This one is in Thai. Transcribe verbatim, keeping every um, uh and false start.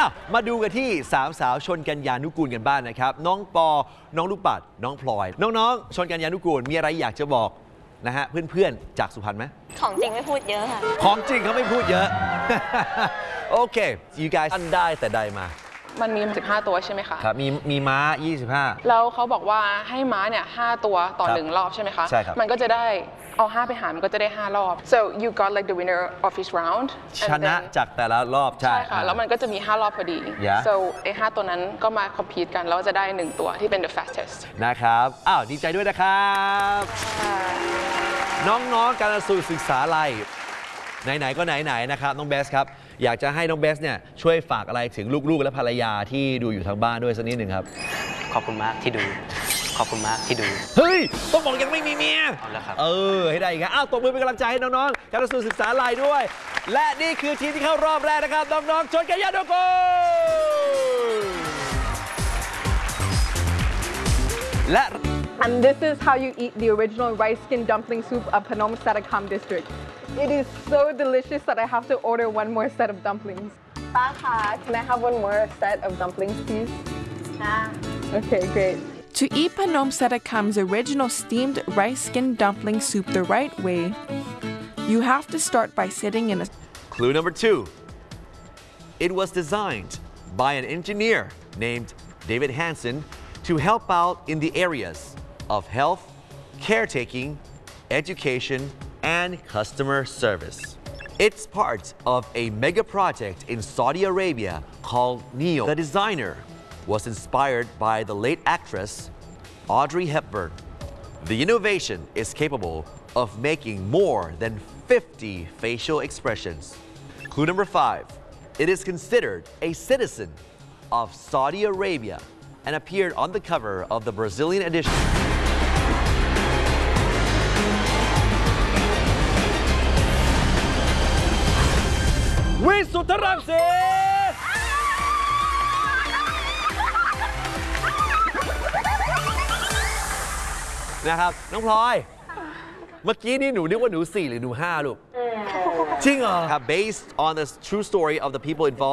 อ้าวมาดูกันที่สามสาวชนกัญญานุกูลกันบ้าง น, นะครับน้องปอน้องลูกปัดน้องพลอยน้องๆชนกัญญานุกูลมีอะไรอยากจะบอกนะฮะเพื่อนๆจากสุพรรณไหมของจริงไม่พูดเยอะค่ะของจริงเขาไม่พูดเยอะ โอเค you guys อันได้แต่ใดมามันมีสิบห้าตัวใช่ไหมคะครับมีมีม้ายี่สิบห้าแล้วเขาบอกว่าให้ม้าเนี่ยห้าตัวต่อหนึ่งรอบใช่ไหมคะใช่ครับมันก็จะได้เอาห้าไปหารมันก็จะได้ห้ารอบ so you got like the winner of each round ชนะจากแต่ละรอบใช่ค่ะแล้วมันก็จะมีห้ารอบพอดี so ไอ้ห้าตัวนั้นก็มา compete กันแล้วจะได้หนึ่งตัวที่เป็น the fastest นะครับอ้าวดีใจด้วยนะครับน้องๆการสูตรศึกษาอะไรไหนๆก็ไหนๆนะครับน้องเบสครับอยากจะให้น้องเบสเนี่ยช่วยฝากอะไรถึงลูกๆและภรรยาที่ดูอยู่ทางบ้านด้วยสักนิดหนึ่งครับขอบคุณมากที่ดูขอบคุณมากที่ดูเฮ้ยต้องบอกยังไม่มีเมียเอาละครับเออให้ได้อีกครับอ้าวตบมือเป็นกำลังใจให้น้องๆการสูตรศึกษาอะไรด้วยและนี่คือทีมที่เข้ารอบแรกนะครับน้องๆชนกัญญานุกูลและ And this is how you eat the original rice skin dumpling soup of Phnom Sarakam district. It is so delicious that I have to order one more set of dumplings. Baha, can I have one more set of dumplings, please? Ah. Okay, great. To eat Phnom Sarakam's original steamed rice skin dumpling soup the right way, you have to start by sitting in a... Clue number two. It was designed by an engineer named David Hansen to help out in the areas of health, caretaking, education, and customer service. It's part of a mega project in Saudi Arabia called NEO. The designer was inspired by the late actress Audrey Hepburn. The innovation is capable of making more than fifty facial expressions. Clue number five. It is considered a citizen of Saudi Arabia and appeared on the cover of the Brazilian edition. Wisuttha Ramsey! นะครับน้องพลอยเมื่อกี้นี่หนูนึกว่าหนูสี่หรือหนูห้าลูกจริงเหรอครับ based on the true story of the people involved